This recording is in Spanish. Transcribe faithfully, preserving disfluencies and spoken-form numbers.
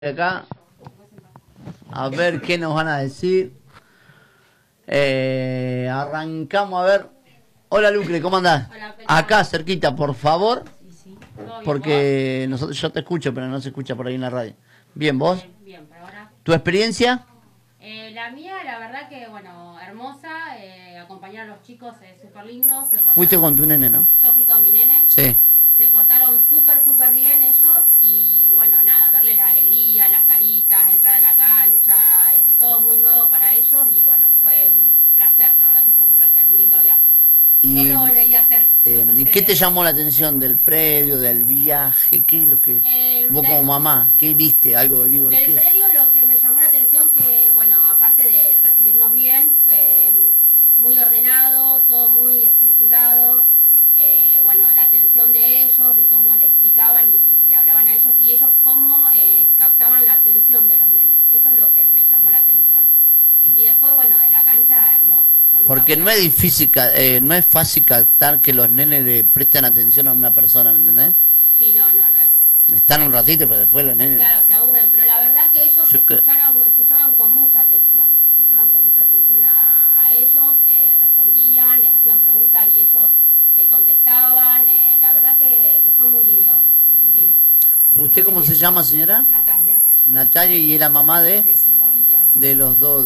Acá a ver qué nos van a decir. Eh, arrancamos a ver. Hola Lucre, ¿cómo andás? Hola, Acá cerquita, por favor, sí, sí. ¿Todo bien, porque nosotros yo te escucho, pero no se escucha por ahí en la radio. Bien, ¿vos? Bien, bien, por ahora. ¿Tu experiencia? Eh, la mía, la verdad que, bueno, hermosa, eh, acompañar a los chicos es súper lindo. Se portaron- Fuiste con tu nene, ¿no? Yo fui con mi nene. Sí. Se portaron súper, súper bien ellos y, bueno, nada, verles la alegría, las caritas, entrar a la cancha, es todo muy nuevo para ellos y, bueno, fue un placer, la verdad que fue un placer, un lindo viaje. Y, Yo lo volvería a hacer. eh, No sé ¿y qué te ustedes. llamó la atención del predio, del viaje? ¿Qué es lo que... Eh, vos la- como mamá, ¿qué viste? Algo, digo, Del ¿qué es? predio lo que me llamó la atención que, bueno, aparte de recibirnos bien, fue muy ordenado, todo muy estructurado, eh, bueno, la atención de ellos, de cómo le explicaban y le hablaban a ellos, y ellos cómo eh, captaban la atención de los nenes. Eso es lo que me llamó la atención. Y después, bueno, de la cancha, hermosa. Yo nunca Porque había- no es difícil, ca- eh, no es fácil captar que los nenes le presten atención a una persona, ¿me entendés? Sí, no, no, no es... Están un ratito, pero después los nenes... Claro, se aburren, pero la verdad que ellos Yo que- escucharon, escuchaban con mucha atención, escuchaban con mucha atención a, a ellos, eh, respondían, les hacían preguntas y ellos eh, contestaban, eh, la verdad que, que fue muy lindo. Sí. ¿Usted cómo se llama, señora? Natalia, Natalia, y es la mamá de, de Simón y Tiago. de los dos.